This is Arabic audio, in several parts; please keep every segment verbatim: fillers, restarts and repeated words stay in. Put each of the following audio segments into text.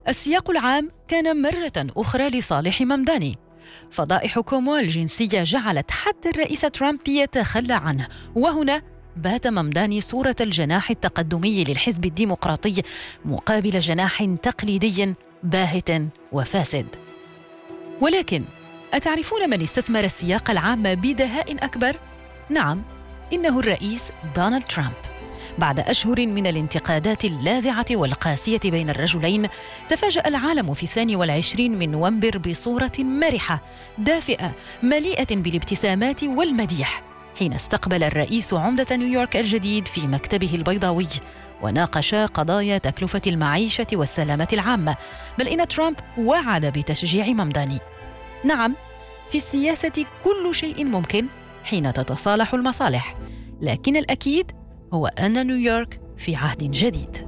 السياق العام كان مرة أخرى لصالح ممداني. فضائح كومو الجنسية جعلت حتى الرئيس ترامب يتخلى عنه، وهنا بات ممداني صورة الجناح التقدمي للحزب الديمقراطي مقابل جناح تقليدي باهت وفاسد. ولكن أتعرفون من استثمر السياق العام بدهاء أكبر؟ نعم، إنه الرئيس دونالد ترامب. بعد أشهر من الانتقادات اللاذعة والقاسية بين الرجلين، تفاجأ العالم في الثاني والعشرين من نوفمبر بصورة مرحة دافئة مليئة بالابتسامات والمديح، حين استقبل الرئيس عمدة نيويورك الجديد في مكتبه البيضاوي، وناقشا قضايا تكلفة المعيشة والسلامة العامة. بل إن ترامب وعد بتشجيع ممداني. نعم، في السياسة كل شيء ممكن حين تتصالح المصالح، لكن الأكيد هو أن نيويورك في عهد جديد.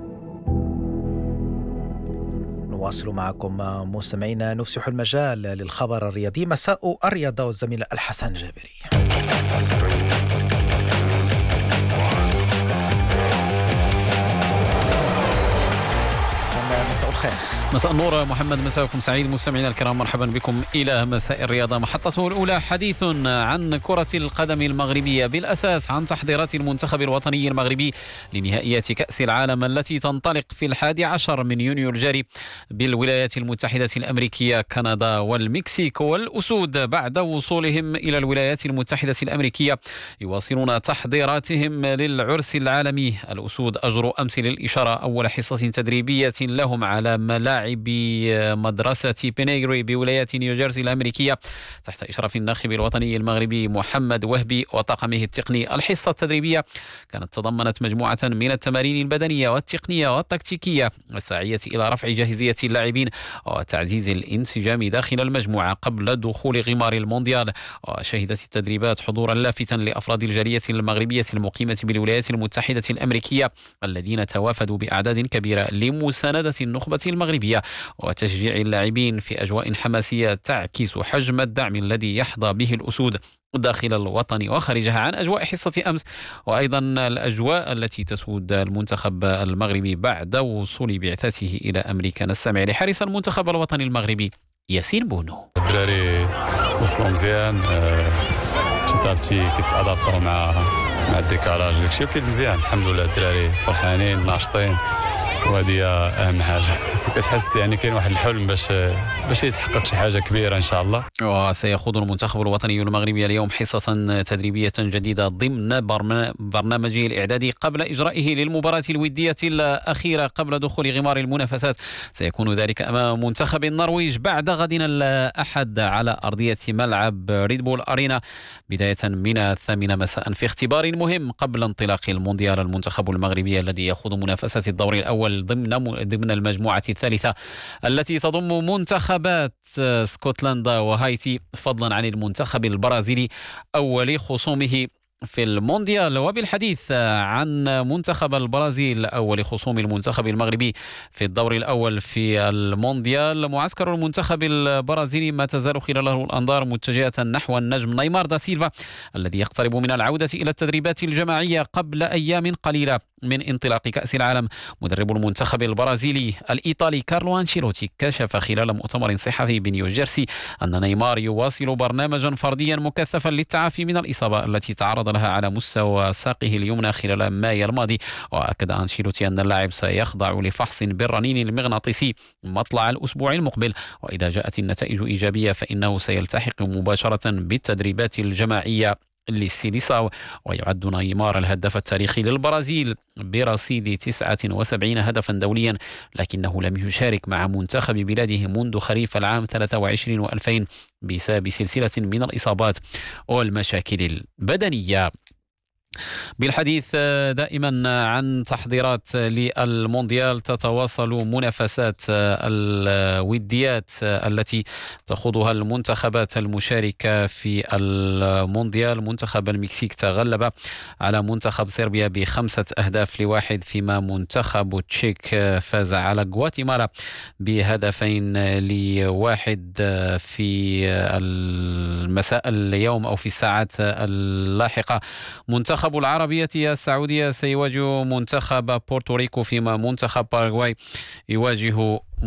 نواصل معكم مستمعينا، نفسح المجال للخبر الرياضي. مساء الرياضة والزميل الحسن جابري. مساء الخير. مساء النور محمد، مساءكم سعيد مستمعينا الكرام، مرحبا بكم إلى مساء الرياضة. محطته الأولى حديث عن كرة القدم المغربية، بالأساس عن تحضيرات المنتخب الوطني المغربي لنهائيات كأس العالم التي تنطلق في الحادي عشر من يونيو الجاري بالولايات المتحدة الأمريكية، كندا والمكسيك. والأسود بعد وصولهم إلى الولايات المتحدة الأمريكية يواصلون تحضيراتهم للعرس العالمي. الأسود أجروا أمس للإشارة أول حصة تدريبية لهم على ملاعب مدرسة بينيغري بولاية نيوجيرسي الأمريكية تحت إشراف الناخب الوطني المغربي محمد وهبي وطاقمه التقني. الحصة التدريبية كانت تضمنت مجموعة من التمارين البدنية والتقنية والتكتيكية الساعية إلى رفع جاهزية اللاعبين وتعزيز الانسجام داخل المجموعة قبل دخول غمار المونديال. وشهدت التدريبات حضورا لافتا لأفراد الجالية المغربية المقيمة بالولايات المتحدة الأمريكية الذين توافدوا بأعداد كبيرة لمساندة النخبة المغربية وتشجيع اللاعبين في أجواء حماسية تعكس حجم الدعم الذي يحظى به الأسود داخل الوطن وخارجها. عن أجواء حصة أمس وأيضا الأجواء التي تسود المنتخب المغربي بعد وصول بعثته إلى أمريكا، نستمع لحارس المنتخب الوطني المغربي ياسين بونو. الدراري وصلوا مزيان، كتابتي كتأدابطوا مع مع الديكاراج داكشي كيف مزيان الحمد لله. الدراري فرحانين ناشطين وهذه اهم حاجه. كتحس يعني كاين واحد الحلم باش باش يتحقق شي حاجه كبيره ان شاء الله. وسيخوض المنتخب الوطني المغربي اليوم حصة تدريبية جديدة ضمن برنامجه الإعدادي قبل إجرائه للمباراة الودية الأخيرة قبل دخول غمار المنافسات. سيكون ذلك أمام منتخب النرويج بعد غد الأحد على أرضية ملعب ريدبول أرينا بداية من الثامنة مساء في اختبار مهم قبل انطلاق المونديال. المنتخب المغربي الذي يخوض منافسات الدور الأول ضمن ضمن المجموعة الثالثة التي تضم منتخبات اسكتلندا وهايتي فضلا عن المنتخب البرازيلي أول خصومه في المونديال. وبالحديث عن منتخب البرازيل أول خصوم المنتخب المغربي في الدور الأول في المونديال، معسكر المنتخب البرازيلي ما تزال خلاله الأنظار متجهة نحو النجم نيمار دا سيلفا الذي يقترب من العودة إلى التدريبات الجماعية قبل أيام قليلة من انطلاق كأس العالم. مدرب المنتخب البرازيلي الإيطالي كارلو أنشيلوتي كشف خلال مؤتمر صحفي بنيوجيرسي أن نيمار يواصل برنامجا فرديا مكثفا للتعافي من الإصابة التي تعرض لها على مستوى ساقه اليمنى خلال مايو الماضي. وأكد أنشيلوتي أن اللاعب سيخضع لفحص بالرنين المغناطيسي مطلع الأسبوع المقبل، وإذا جاءت النتائج إيجابية فإنه سيلتحق مباشرة بالتدريبات الجماعية للسيليساو. ويعد نيمار الهداف التاريخي للبرازيل برصيد تسعة وسبعين هدفا دوليا، لكنه لم يشارك مع منتخب بلاده منذ خريف العام ثلاثة وعشرين وألفين بسبب سلسلة من الإصابات والمشاكل البدنية. بالحديث دائما عن تحضيرات للمونديال، تتواصل منافسات الوديات التي تخوضها المنتخبات المشاركة في المونديال. منتخب المكسيك تغلب على منتخب صربيا بخمسة أهداف لواحد، فيما منتخب تشيك فاز على غواتيمالا بهدفين لواحد في المساء اليوم أو في الساعات اللاحقة. منتخب العربية السعودية سيواجه منتخب بورتوريكو، فيما منتخب باراغواي يواجه